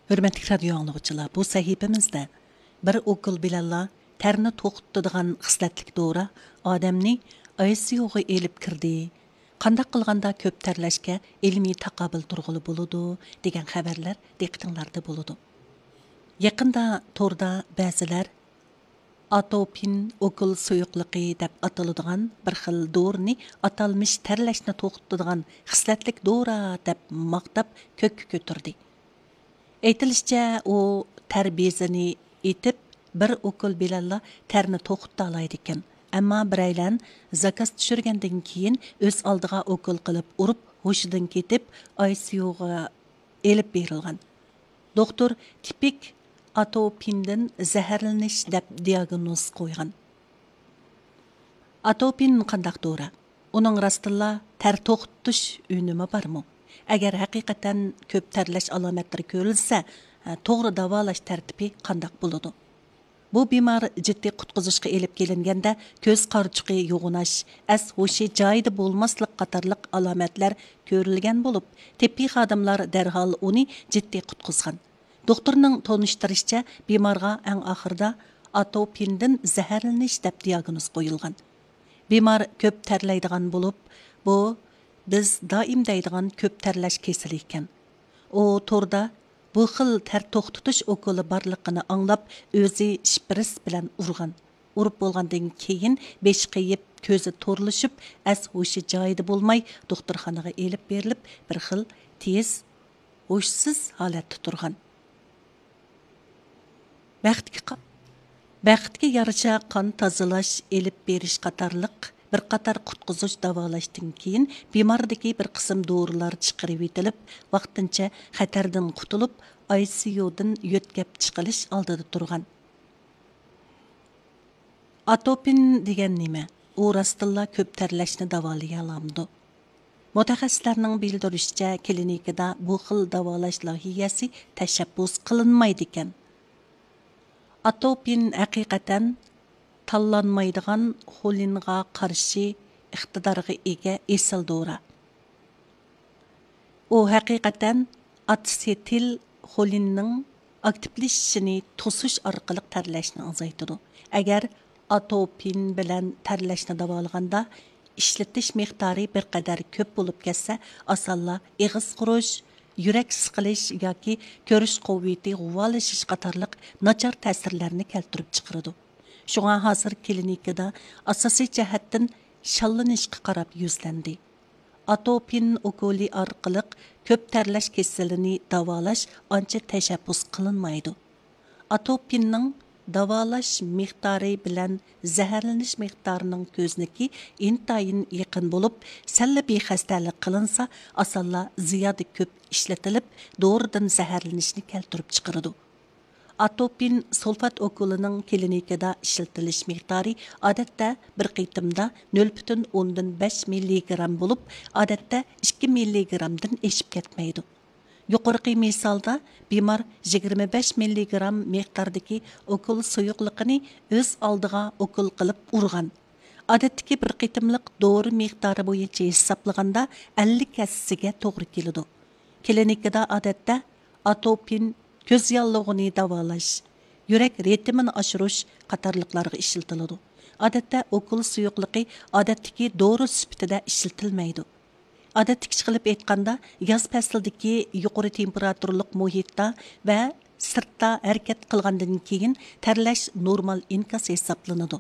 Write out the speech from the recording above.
Hürmetli radyo anlıqçılar, bu sahifemizde bir okul bilanla terni to'xtatadigan xislatlik dora odamni ICU'ga elib kirdi. Qandaq qilganda ko'p terlashga ilmiy taqobil turg'ili bo'ladi degan xabarlar diqqatinglarda bo'ladi. Yaqinda torda ba'zilar atopin okul suyuqligi deb ataladigan bir xil dorni atalmish terlashni to'xtatadigan xislatlik dora deb maqtab ko'kka ko'tardi. Aytilishicha, u tarbiyasini etib bir okul bilanla terni to'xtata oladi ekan. Ammo biraylan zakaz tushirgandan keyin o'z oldiga okul qilib urib, hushidan ketib, ICU'ga elib berilgan. Doktor tipik atopindan zaharlanish deb diagnoz qo'ygan. Atopin qandaq dora? Uning rostilla ter to'xtatish unumi bormi? Agar haqiqatan ko'p terlash alomatlari ko'rilsa, to'g'ri davolash tartibi qandaq bo'ladi? Bu bemor jiddiy qutqizishga elib kelinganda ko'z qarchuqi yo'g'inash, as-hushi joyida bo'lmaslik qatorliq alomatlar ko'rilgan bo'lib, tibbiy xodimlar darhol uni jiddiy qutqizgan. Doktorning tonishtirishicha, bemorga eng oxirida atopindan zaharlanish deb diagnoz qo'yilgan. Bemor ko'p terlaydigan bo'lib, bu biz doim deydigan ko'p terlash kesili ekan. U torda bu xil ter to'xtatish okuli borligini anglab, o'zi shpris bilan urgan. Urib bo'lgandan keyin beshi qiyib, ko'zi to'rlashib, as-hushi joyida bo'lmay, doktorxonaga elib berilib, bir xil tez, hushsiz holatda turgan. Vaqtga yarasha qon tozalash, elib berish qatorliq bir qator qutqizish davolashdan keyin bemordagi bir qism dorilar chiqarib etilib, vaqtincha xatardan qutulib, ICU'dan yo'tkab chiqilish oldida turgan. Atopin degan nima? U rostilla ko'p terlashni davolay olamdi. Mutaxassislarning bildirishicha, klinikada bu xil davolash loyihasi tashabbus qilinmaydi ekan. Atopin haqiqatan tanlanmaydigan xolinga qarshi iqtidorga ega esil dora. U haqiqatan atsetil xolinning aktivlashishini to'sish orqali terlashni azaytadi. Agar atopin bilan terlashni davolaganda ishlatish miqdori bir qadar ko'p bo'lib ketsa, osonla ig'iz qurish, yurak siqilish yoki ko'rish quvvati g'uvolashish qatorliq nachar ta'sirlarni keltirib chiqaradi. Şuna hazır klinikada asosiy jihatdan shallanishga qarab yuzlandi. Atopin okuli orqali ko'p terlash kasalini davolash ancha tashabbus qilinmaydi. Atopinning davolash miqdori bilan zaharlanish miqdorining ko'zniki intayin yaqin bo'lib, salla bexastalik qilinsa, osonla ziyoda ko'p ishlatilib, doridan zaharlanishni keltirib chiqaradi. Atopin sulfat okulining klinikada ishlatilish miqdori odatda bir qitimda 0,5 mg bo'lib, odatda 2 mg dan eshib ketmaydi. Yuqorqi misolda bemor 25 mg miqdordagi okul suyuqligini o'z oldiga okul qilib urgan. Odatdagi bir qitimliq dori miqdori bo'yicha hisoblaganda 50 kassasiga to'g'ri keladi. Klinikada odatda atopin ko'z yallig'ini davolash, yurak ritmini oshirish qatorliqlarga ishlatiladi. Odatda okul suyuqligi odatdagi dori sifatida ishlatilmaydi. Odatdagi qilib aytganda, yoz faslidagi yuqori temperaturlik muhitda va sirtda harakat qilgandan keyin terlash normal inkas hisoblanadi.